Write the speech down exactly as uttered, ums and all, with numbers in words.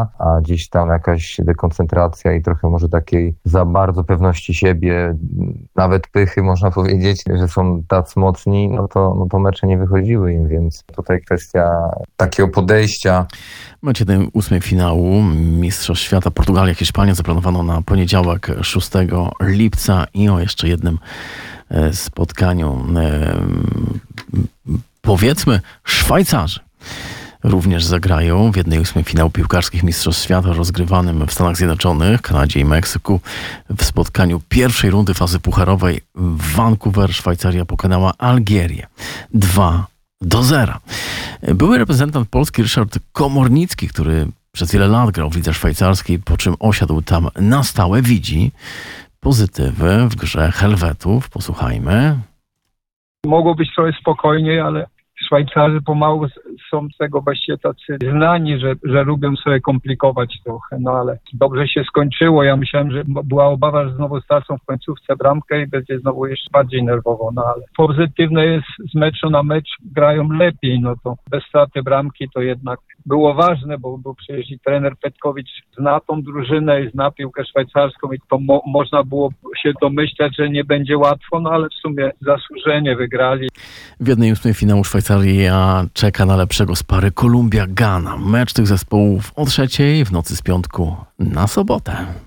wygrania, a gdzieś tam jakaś dekoncentracja i trochę może takiej za bardzo pewności siebie, nawet pychy można powiedzieć, że są tacy mocni, no to, no to mecze nie wychodziły im, więc tutaj kwestia takiego podejścia. Mecz jeden ósmy finału Mistrzostw Świata Portugalia-Hiszpania zaplanowano na poniedziałek szóstego lipca i o jeszcze jednym spotkaniu powiedzmy Szwajcarzy również zagrają w jednej ósmej finału piłkarskich Mistrzostw Świata rozgrywanym w Stanach Zjednoczonych, Kanadzie i Meksyku. W spotkaniu pierwszej rundy fazy pucharowej w Vancouver Szwajcaria pokonała Algierię dwa do zera. Były reprezentant Polski Ryszard Komornicki, który przez wiele lat grał w lidze szwajcarskiej, po czym osiadł tam na stałe, widzi pozytywy w grze Helwetów. Posłuchajmy. Mogło być trochę spokojniej, ale Szwajcarzy pomału są z tego właściwie tacy znani, że, że lubią sobie komplikować trochę, no ale dobrze się skończyło. Ja myślałem, że była obawa, że znowu stracą w końcówce bramkę i będzie znowu jeszcze bardziej nerwowo, no ale pozytywne jest, z meczu na mecz grają lepiej, no to bez straty bramki to jednak było ważne, bo, bo przecież i trener Petkowicz zna tą drużynę i zna piłkę szwajcarską i to mo- można było się domyślać, że nie będzie łatwo, no ale w sumie zasłużenie wygrali. W jednej ósmej finału Szwajcaria czeka na lepszego z pary Kolumbia-Gana. Mecz tych zespołów o trzeciej w nocy z piątku na sobotę.